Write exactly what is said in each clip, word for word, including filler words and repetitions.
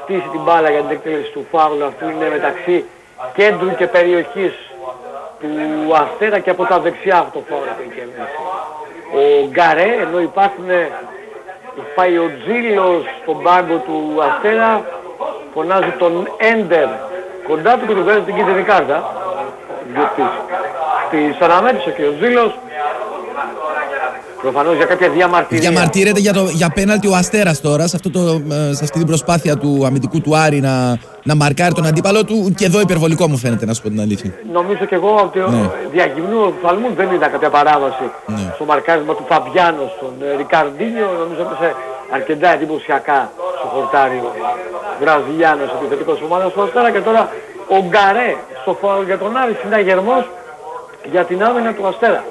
στήσει την μπάλα για την εκτέλεση του φάουλ αυτού είναι μεταξύ κέντρου και περιοχής του Αστέρα και από τα δεξιά αυτό το φάουλ που κέρδισε ο Γκαρέ, ενώ υπάρχουν, πάει ο Τζίλος στον πάγκο του Αστέρα, φωνάζει τον Έντερ κοντά του και του βγάζει την κίτρινη κάρτα, διότι στις αναμέτρησες και ο Τζίλος προφανώς για κάποια διαμαρτυρία. Διαμαρτύρεται για, το, για πέναλτι ο Αστέρας τώρα, σε, αυτό το, σε αυτή την προσπάθεια του αμυντικού του Άρη να, να μαρκάρει τον αντίπαλο του. Και εδώ υπερβολικό μου φαίνεται, να σου πω την αλήθεια. Νομίζω και εγώ ότι ναι. Διακυμνού οφθαλμού δεν είδα κάποια παράβαση ναι. στο μαρκάρισμα του Φαμπιάνο στον Ρικαρντίνιο. Νομίζω έπεσε αρκετά εντυπωσιακά στο χορτάρι ο Βραζιλιάνος επιθετικός ομάδας του Αστέρα. Και τώρα ο Γκαρέ στο φάουλ για τον Άρη, συναγερμός για την άμυνα του Αστέρα.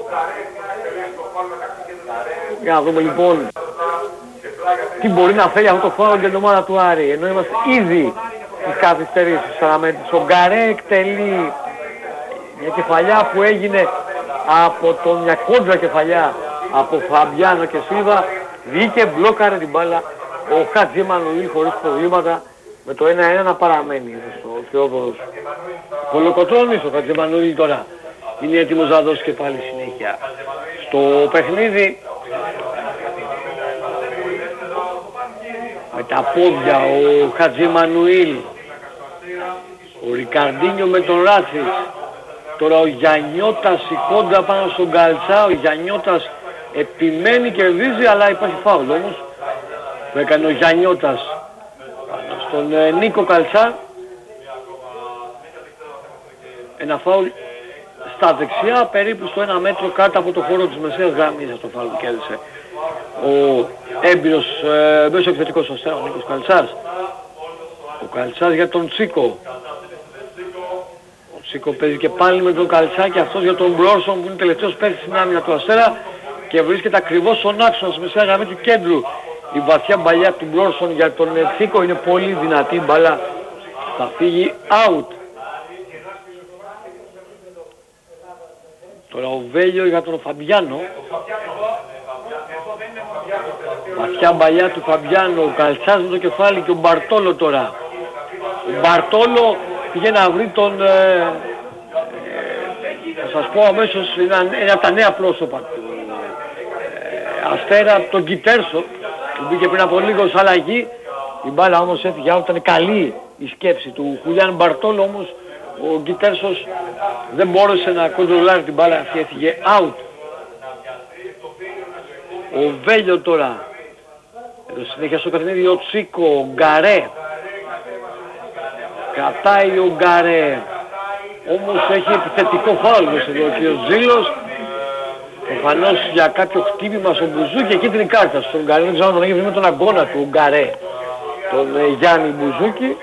Για να δούμε λοιπόν τι μπορεί να φέρει αυτό το φάουλ για την ομάδα του Άρη. Ενώ είμαστε ήδη στις καθυστερήσεις αναμέτρησης. Ο Γκαρέ εκτελεί μια κεφαλιά που έγινε από τον, μια κόντρα κεφαλιά από Φαμπιάνο και Σίλβα. Βγήκε, μπλόκαρε την μπάλα ο Χατζη Μανουήλ χωρίς προβλήματα με το ένα ένα να παραμένει στο Θεόδωρος Κολοκοτρώνης. Ο Χατζη Μανουήλ τώρα είναι έτοιμος να δώσει και πάλι συνέχεια στο παιχνίδι. Με τα πόδια ο Χατζη Μανουήλ, ο Ρικαρντίνιο με τον Ράτσις. Τώρα ο Γιαννιώτας η κόντρα πάνω στον Καλτσά. Ο Γιαννιώτας επιμένει, κερδίζει, αλλά υπάρχει φάουλ όμως που έκανε ο Γιαννιώτας πάνω στον ε, Νίκο Καλτσά. Ένα φάουλ στα δεξιά, περίπου στο ένα μέτρο κάτω από το χώρο της μεσαίας γραμμής. Αυτό το φάουλ που κέρδισε ο έμπειρος ε, μέσω επιθετικός στο Αστέρα, ο Νίκος Καλτσάς. Ο Καλτσάς για τον Τσίκο. Ο Τσίκο παίζει και πάλι με τον Καλτσά και αυτός για τον Μπρόρσον που είναι τελευταίος παίκτης στην άμυνα του Αστέρα και βρίσκεται ακριβώς στον άξονα στη μεσαία γραμμή του κέντρου. Η βαθιά μπαλιά του Μπρόρσον για τον Τσίκο είναι πολύ δυνατή μπαλά. Θα φύγει out. Τώρα ο Βέλιο για τον Φαμπιάνο. Βαθιά μπαλιά του Φαμπιάνο, ο Καλτσάς με το κεφάλι και ο Μπαρτόλο τώρα. Ο Μπαρτόλο πήγε να βρει τον, ε, ε, θα σας πω αμέσως, ένα, ένα από τα νέα πρόσωπα του ε, Αστέρα, τον Κιτέρσο, που μπήκε πριν από λίγο ως αλλαγή. Η μπάλα όμως έφυγε out, ήταν καλή η σκέψη του Χουλιάν Μπαρτόλο, όμως ο Κιτέρσος δεν μπόρεσε να κοντρολάρει την μπάλα, αυτή έφυγε out. Ο Βέλιο τώρα. Εδώ συνέχεια στο παιχνίδι ο Τσίκο, ο Γκαρέ. Κρατάει ο Γκαρέ. Όμως έχει επιθετικό φάουλ εδώ και ο Ζήλος. Προφανώς για κάποιο χτύπημα στον Μπουζούκι, εκεί την κάρτα στον Γκαρέ. Δεν ξέρω αν τον έχει βρει με τον αγκώνα του ο Γκαρέ, τον ε, Γιάννη Μπουζούκι.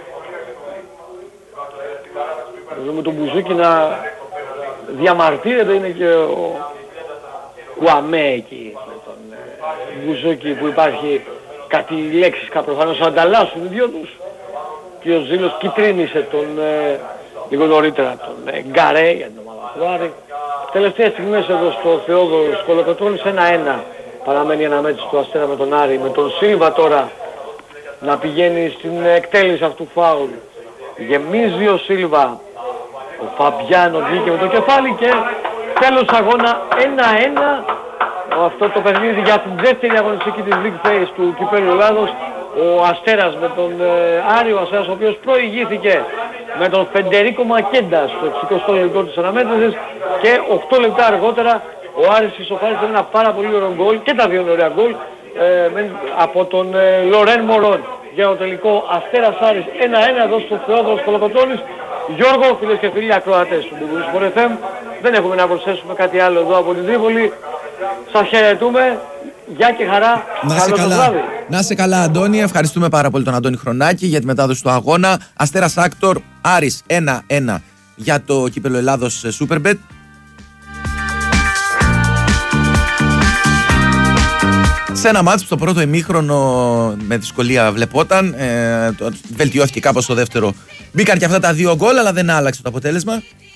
Εδώ τον Μπουζούκι να διαμαρτύρεται, είναι και ο Κουαμέ εκεί με τον ε, Μπουζούκι που υπάρχει κάτι λέξεις προφανώς να ανταλλάσσουν οι δυο τους. Και ο Ζήλος κυτρίνησε τον ε, λίγο νωρίτερα τον ε, Γκαρέ για την ομάδα του Άρη. Τελευταίες στιγμές εδώ στο Θεόδωρος Κολοκοτρώνης ένα ένα παραμένει η αναμέτρηση του Αστέρα με τον Άρη, με τον Σίλβα τώρα να πηγαίνει στην εκτέλεση αυτού φάουλ. Γεμίζει ο Σίλβα, ο Φαμπιάνο βγήκε με το κεφάλι και τέλος αγώνα ένα ένα. Αυτό το παιχνίδι για την δεύτερη αγωνιστική της League Phase του Κυπέλλου Ελλάδος. Ο Αστέρας με τον ε, Άρη, ο Αστέρας ο οποίος προηγήθηκε με τον Φεντερίκο Μακέντα στο εξηκοστό λεπτό της αναμέτρησης και οκτώ λεπτά αργότερα ο Άρης ισοφάρισε ένα πάρα πολύ ωραίο γκολ και τα δύο ωραία γκολ ε, με, από τον ε, Λορέν Μωρόν για το τελικό Αστέρας Άρης ένα ένα εδώ στο Θεόδωρος Κολοκοτρώνης. Γιώργο, φίλες και φίλοι ακροατές του Sport εφ εμ, δεν έχουμε να προσθέσουμε κάτι άλλο εδώ από την Τρίπολη. Σας χαιρετούμε. Γεια και χαρά. Να σε καλά. Να είσαι καλά, Αντώνη. Ευχαριστούμε πάρα πολύ τον Αντώνη Χρονάκη για τη μετάδοση του αγώνα. Αστέρας Άκτορ, Άρης ένα ένα για το κύπελλο Ελλάδος Superbet. Σε ένα μάτς που στο πρώτο ημίχρονο με δυσκολία βλεπόταν, ε, βελτιώθηκε κάπως στο δεύτερο. Μπήκαν και αυτά τα δύο γκολ, αλλά δεν άλλαξε το αποτέλεσμα.